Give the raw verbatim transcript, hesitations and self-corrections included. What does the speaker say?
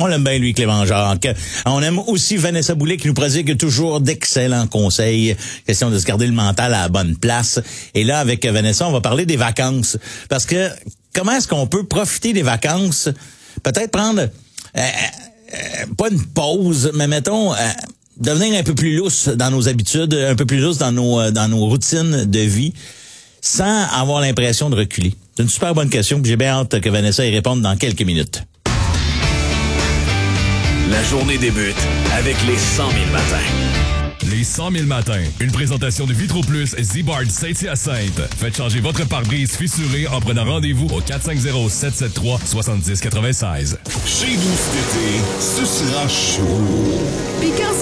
On l'aime bien, lui, Clément Jacques. On aime aussi Vanessa Boulay qui nous prodigue toujours d'excellents conseils. Question de se garder le mental à la bonne place. Et là, avec Vanessa, on va parler des vacances. Parce que comment est-ce qu'on peut profiter des vacances? Peut-être prendre, euh, euh, pas une pause, mais mettons, euh, devenir un peu plus lousse dans nos habitudes, un peu plus lousse dans nos, dans nos routines de vie, sans avoir l'impression de reculer. C'est une super bonne question, puis j'ai bien hâte que Vanessa y réponde dans quelques minutes. La journée débute avec les cent mille matins. Les cent mille matins. Une présentation de Vitro Plus Z-Bard Saint-Hyacinthe. Faites changer votre pare-brise fissuré en prenant rendez-vous au quatre cinq zéro, sept sept trois, six zéro neuf six. Chez vous cet été, ce sera chaud. Puis quand